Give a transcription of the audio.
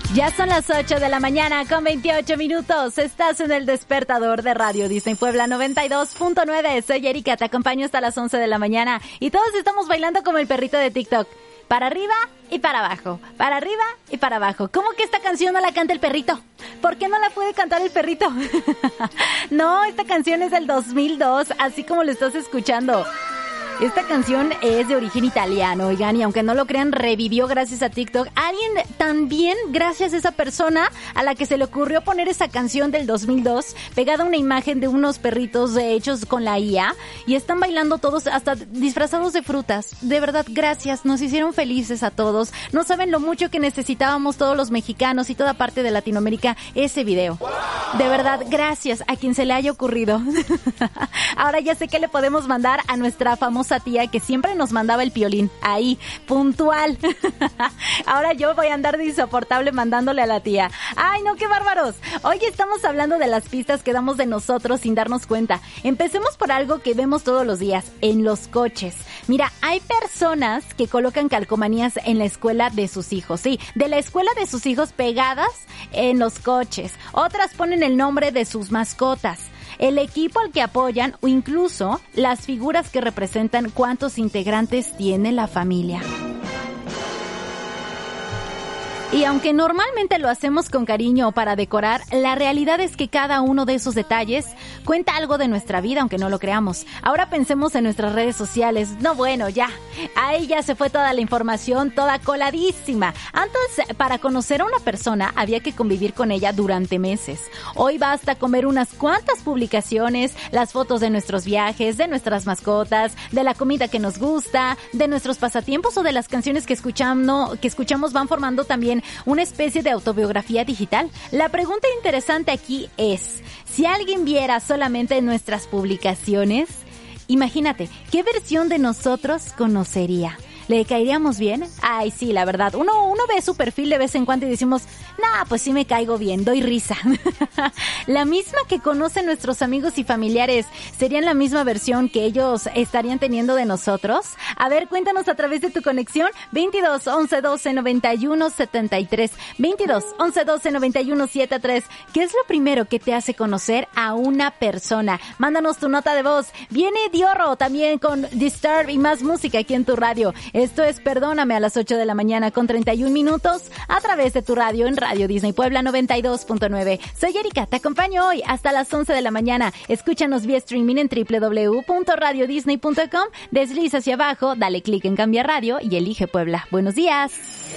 Ya son las 8 de la mañana con 28 minutos. Estás en el despertador de Radio Disney Puebla 92.9. Soy Erika, te acompaño hasta las 11 de la mañana. Y todos estamos bailando como el perrito de TikTok. Para arriba y para abajo. Para arriba y para abajo. ¿Cómo que esta canción no la canta el perrito? ¿Por qué no la puede cantar el perrito? No, esta canción es del 2002, así como lo estás escuchando. Esta canción es de origen italiano, oigan, y aunque no lo crean, revivió gracias a TikTok. Alguien también, gracias a esa persona a la que se le ocurrió poner esa canción del 2002, pegada a una imagen de unos perritos hechos con la IA, y están bailando todos hasta disfrazados de frutas. De verdad, gracias, nos hicieron felices a todos. No saben lo mucho que necesitábamos todos los mexicanos y toda parte de Latinoamérica ese video. De verdad, gracias a quien se le haya ocurrido. Ahora ya sé que le podemos mandar a nuestra famosa tía que siempre nos mandaba el piolín, ahí, puntual. Ahora yo voy a andar de insoportable mandándole a la tía. ¡Ay, no, qué bárbaros! Hoy estamos hablando de las pistas que damos de nosotros sin darnos cuenta. Empecemos por algo que vemos todos los días, en los coches. Mira, hay personas que colocan calcomanías en la escuela de sus hijos, sí, de la escuela de sus hijos pegadas en los coches. Otras ponen el nombre de sus mascotas, el equipo al que apoyan o incluso las figuras que representan cuántos integrantes tiene la familia. Y aunque normalmente lo hacemos con cariño o para decorar, la realidad es que cada uno de esos detalles cuenta algo de nuestra vida, aunque no lo creamos. Ahora pensemos en nuestras redes sociales. No, bueno, ya. Ahí ya se fue toda la información, toda coladísima. Antes, para conocer a una persona, había que convivir con ella durante meses. Hoy basta con ver unas cuantas publicaciones, las fotos de nuestros viajes, de nuestras mascotas, de la comida que nos gusta, de nuestros pasatiempos o de las canciones que escuchamos van formando también una especie de autobiografía digital. La pregunta interesante aquí es, si alguien viera solamente nuestras publicaciones, imagínate, ¿qué versión de nosotros conocería? ¿Le caeríamos bien? Ay, sí, la verdad. Uno ve su perfil de vez en cuando y decimos, nah, pues sí me caigo bien, doy risa. La misma que conocen nuestros amigos y familiares, ¿serían la misma versión que ellos estarían teniendo de nosotros? A ver, cuéntanos a través de tu conexión, 22 11 12 91 73, 22 11 12 91 73. ¿Qué es lo primero que te hace conocer a una persona? Mándanos tu nota de voz. Viene Diorro también con Disturb y más música aquí en tu radio. Esto es Perdóname a las 8 de la mañana con 31 minutos a través de tu radio en Radio Disney Puebla 92.9. Soy Erika, te acompaño hoy hasta las 11 de la mañana. Escúchanos vía streaming en www.radiodisney.com. Desliza hacia abajo, dale clic en Cambia Radio y elige Puebla. Buenos días.